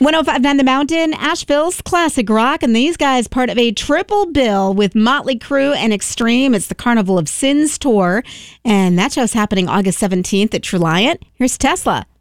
1059 The Mountain, Asheville's classic rock, and these guys part of a triple bill with Motley Crue and Extreme. It's the Carnival of Sins tour, and that show's happening August 17th at Truliant. Here's Tesla.